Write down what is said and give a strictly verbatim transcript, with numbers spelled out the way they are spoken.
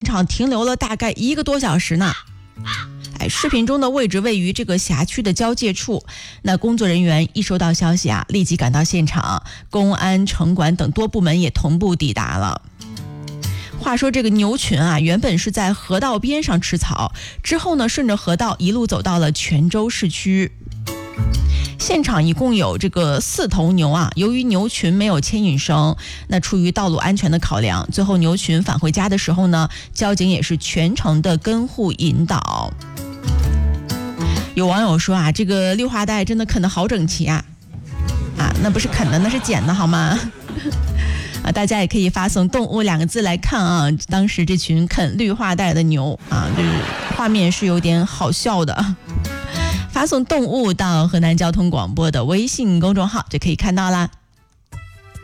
场停留了大概一个多小时呢。哎，视频中的位置位于这个辖区的交界处，那工作人员一收到消息啊，立即赶到现场，公安、城管等多部门也同步抵达了。话说这个牛群啊，原本是在河道边上吃草，之后呢，顺着河道一路走到了泉州市区。现场一共有这个四头牛啊，由于牛群没有牵引绳，那出于道路安全的考量，最后牛群返回家的时候呢，交警也是全程的跟护引导。有网友说啊，这个绿化带真的啃得好整齐啊，啊，那不是啃的，那是剪的好吗？啊，大家也可以发送动物两个字来看啊，当时这群啃绿化带的牛啊，就是画面是有点好笑的。发送动物到河南交通广播的微信公众号就可以看到啦。